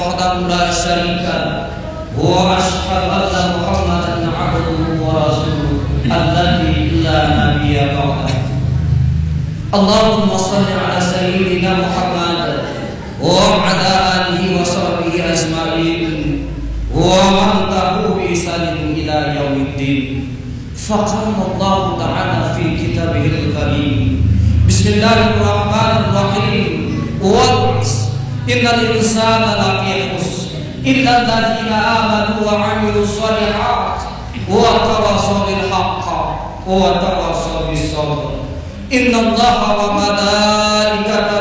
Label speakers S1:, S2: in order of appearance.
S1: وحده لا شريك له وأشهد أن محمدا عبده ورسوله الذي لا نبي بعده. اللهم صل على سيدنا محمد وعلى آله وصحبه أجمعين ومن تبعهم بإحسان إلى يوم الدين. فقال الله تعالى في كتابه الكريم: بسم الله الرحمن الرحيم. والعصر إن الإنسان لفي خسر إلا الذين آمنوا وعملوا الصالحات وتواصوا بالحق وتواصوا بالصبر. إن الله وملائكته